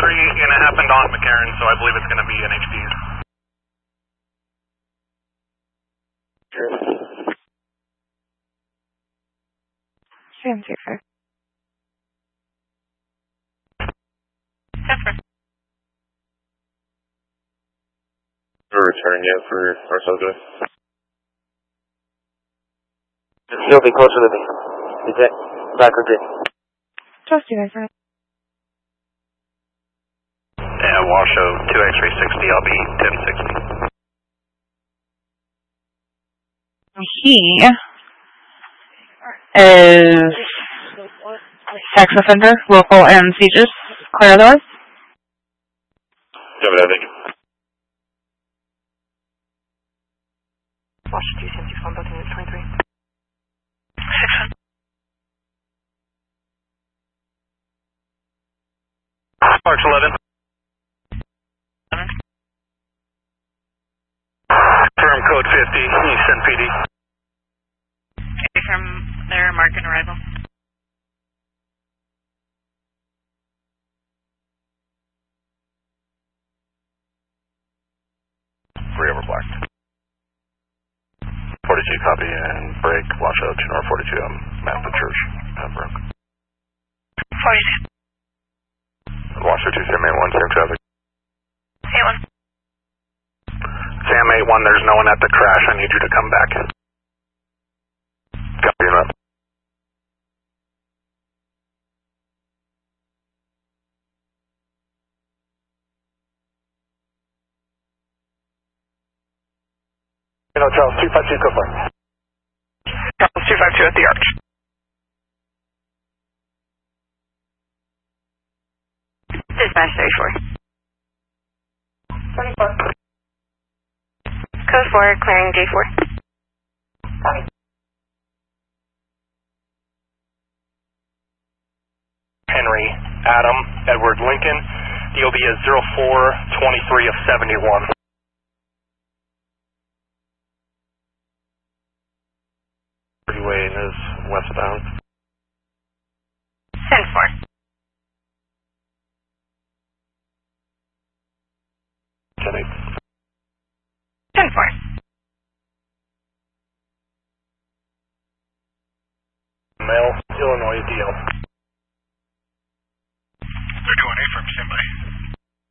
and it happened on McCarran, so I believe it's going to be NHPs. Sure. Sam 25. We're returning you for our subject. You'll be closer to me. Is that back or green? Trust you, my friend. Yeah, Washoe 2 X-ray 60, I'll be 1060. He is sex offender, local and sieges. Clear otherwise? Yeah, but I think. Washoe 261, both units 23. 6-1. March 11. Firm code 50, East NPD. Okay, from there, mark and arrival. Three over black. 42 copy and break, Washoe 2 North 42, Mount the Church, Pembroke. 42. Washoe 2 Sam 81, same traffic. 81. Sam 81, there's no one at the crash, I need you to come back. Copy that. Charles 252, go for it. Charles 252 at the arch. Dispatch 34. 24. Code 4, clearing J4. Copy. Henry, Adam, Edward Lincoln, DOB is 0423 of 71. Freeway is westbound.